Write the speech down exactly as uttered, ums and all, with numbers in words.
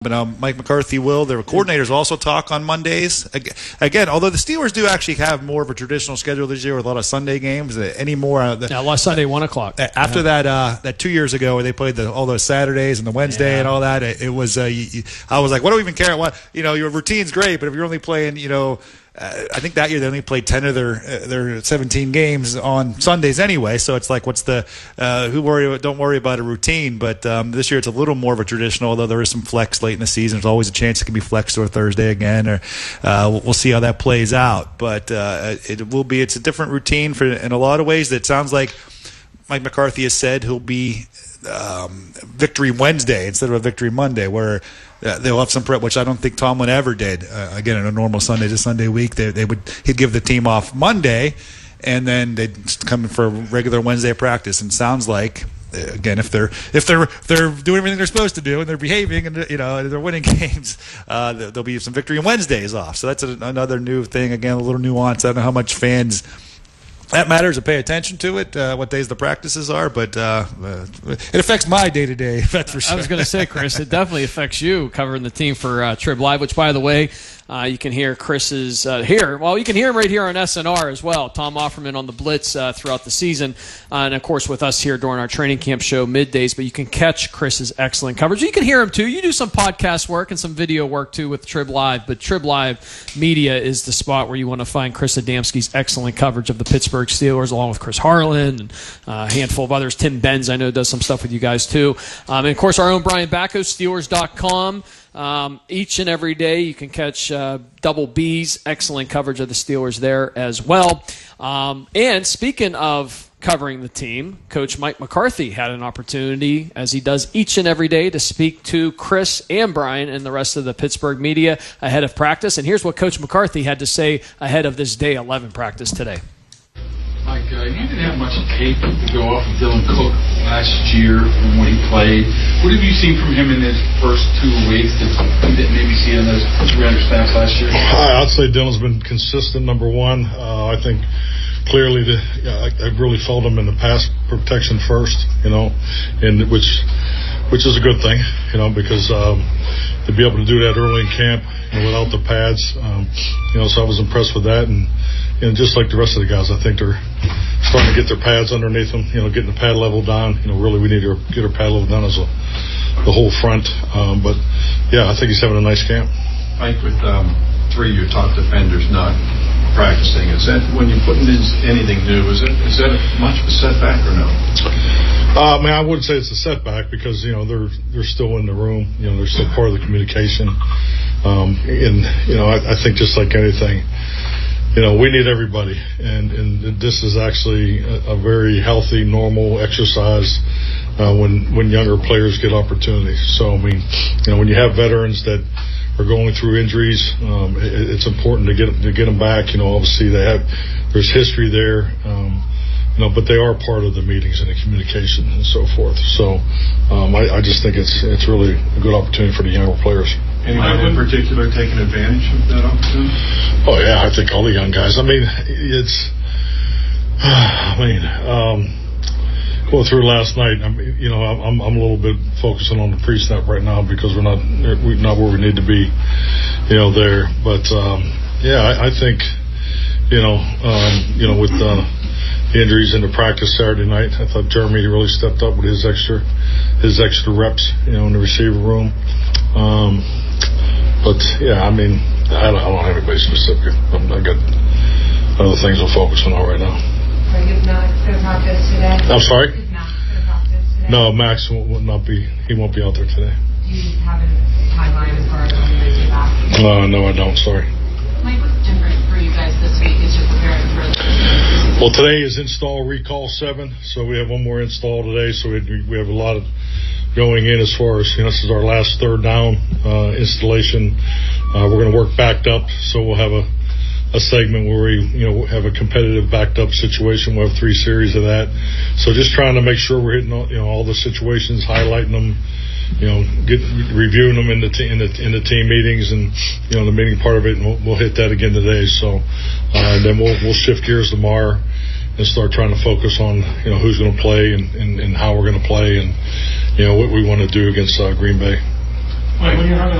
But um, Mike McCarthy will. The coordinators also talk on Mondays. Again, although the Steelers do actually have more of a traditional schedule this year with a lot of Sunday games, any more. Uh, yeah, last Sunday, one o'clock. After yeah. that, uh, that two years ago where they played the, all those Saturdays and the Wednesday yeah. and all that, it, it was. Uh, you, you, I was like, what do we even care? What you know, your routine's great, but if you're only playing, you know. Uh, I think that year they only played ten of their uh, their seventeen games on Sundays anyway. So it's like, what's the uh, who worry? Don't worry about a routine. But um, this year it's a little more of a traditional. Although there is some flex late in the season, there's always a chance it can be flexed to a Thursday again. Or uh, we'll, we'll see how that plays out. But uh, it will be. It's a different routine for in a lot of ways. That sounds like Mike McCarthy has said he'll be um, Victory Wednesday instead of a Victory Monday, where. Uh, they'll have some prep, which I don't think Tomlin ever did. Uh, again, in a normal Sunday to Sunday week, they they would he'd give the team off Monday, and then they'd come in for a regular Wednesday practice. And sounds like, again, if they're if they're if they're doing everything they're supposed to do and they're behaving and you know they're winning games, uh, there'll be some Victory Wednesdays off. So that's a, another new thing. Again, a little nuance. I don't know how much fans. That matters to pay attention to it, uh, what days the practices are, but uh, uh, it affects my day-to-day, that's for sure. I was going to say, Chris, it definitely affects you covering the team for uh, Trib Live, which, by the way, uh, you can hear Chris's uh, here. Well, you can hear him right here on S N R as well. Tom Offerman on the Blitz uh, throughout the season, uh, and, of course, with us here during our training camp show middays, but you can catch Chris's excellent coverage. You can hear him, too. You do some podcast work and some video work, too, with Trib Live, but Trib Live Media is the spot where you want to find Chris Adamski's excellent coverage of the Pittsburgh Steelers, along with Chris Harlan and uh, a handful of others. Tim Benz, I know, does some stuff with you guys, too. Um, and, of course, our own Brian Bacco, Steelers dot com. Um, each and every day you can catch uh, Double B's excellent coverage of the Steelers there as well. Um, and speaking of covering the team, Coach Mike McCarthy had an opportunity, as he does each and every day, to speak to Chris and Brian and the rest of the Pittsburgh media ahead of practice. And here's what Coach McCarthy had to say ahead of this day eleven practice today. Mike, uh, you didn't have much tape to go off of Dylan Cook last year when he played. What have you seen from him in his first two weeks that you didn't maybe see in those three hundred snaps last year? I'd say Dylan's been consistent, number one. Uh, I think clearly the, yeah, I, I really felt him in the pass protection first, you know, and which which is a good thing, you know, because um, to be able to do that early in camp, you know, without the pads, um, you know, so I was impressed with that. And And just like the rest of the guys, I think they're starting to get their pads underneath them, you know, getting the pad level down. You know, really we need to get our pad level down as a, the whole front. Um, but, yeah, I think he's having a nice camp. Mike, with um, three of your top defenders not practicing, is that when you're putting in anything new, is, it, is that much of a setback or no? Uh, I mean, I wouldn't say it's a setback because, you know, they're they're still in the room. You know, they're still part of the communication. Um, and, you know, I, I think just like anything, you know, we need everybody, and, and this is actually a, a very healthy, normal exercise uh, when when younger players get opportunities. So, I mean, you know, when you have veterans that are going through injuries, um, it, it's important to get to get them back. You know, obviously they have there's history there, um, you know, but they are part of the meetings and the communication and so forth. So, um, I, I just think it's it's really a good opportunity for the younger players. Anyone in particular taking advantage of that opportunity? Oh, yeah, I think all the young guys. I mean, it's, I mean, um, going through last night, I mean, you know, I'm I'm a little bit focusing on the pre-snap right now because we're not we're not where we need to be, you know, there. But, um, yeah, I, I think, you know, um, you know, with uh, the injuries in the practice Saturday night, I thought Jeremy really stepped up with his extra, his extra reps, you know, in the receiver room. Um, But, yeah, I mean, I don't, I don't have anybody specific. I'm, I got other things I'm focusing on right now. Are you not going to practice today? I'm sorry? Is Max going to practice today? No, Max will, will not be. He won't be out there today. Do you have a timeline as far as when you're going to get back? Uh, no, I don't. Sorry. Mike, what's different for you guys this week as you're preparing for the Well, today is install recall seven, so we have one more install today. So we, we have a lot of going in as far as, you know, this is our last third down uh, installation. Uh, we're going to work backed up, so we'll have a, a segment where we, you know, have a competitive backed up situation. We'll have three series of that. So just trying to make sure we're hitting all, you know, all the situations, highlighting them, you know, get, reviewing them in the, t- in the in the team meetings and, you know, the meeting part of it, and we'll, we'll hit that again today. So uh, and then we'll we'll shift gears tomorrow and start trying to focus on, you know, who's going to play and, and, and how we're going to play and, you know, what we want to do against uh, Green Bay. Wait, when you're having